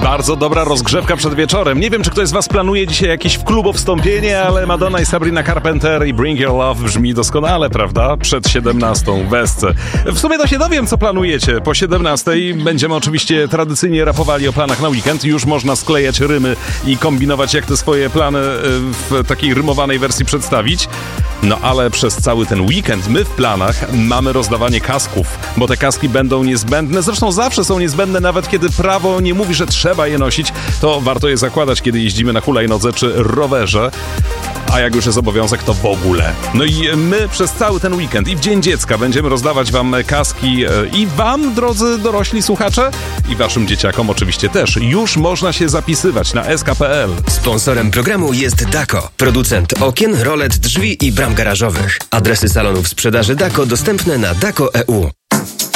Bardzo dobra rozgrzewka przed wieczorem. Nie wiem, czy ktoś z was planuje dzisiaj jakieś wstąpienie, ale Madonna i Sabrina Carpenter i Bring Your Love brzmi doskonale, prawda? Przed 17 w Esce. W sumie to się dowiem, co planujecie. Po 17 będziemy oczywiście tradycyjnie rapowali o planach na weekend. Już można sklejać rymy i kombinować, jak te swoje plany w takiej rymowanej wersji przedstawić. No ale przez cały ten weekend my w planach mamy rozdawanie kasków, bo te kaski będą niezbędne. Zresztą zawsze są niezbędne, nawet kiedy prawo nie mówi, że trzeba je nosić, to warto je zakładać, kiedy jeździmy na hulajnodze czy rowerze. A jak już jest obowiązek, to w ogóle. No i my przez cały ten weekend i w Dzień Dziecka będziemy rozdawać wam kaski i wam, drodzy dorośli słuchacze, i waszym dzieciakom oczywiście też. Już można się zapisywać na sk.pl. Sponsorem programu jest Dako, producent okien, rolet, drzwi i bram garażowych. Adresy salonów sprzedaży Dako dostępne na dako.eu.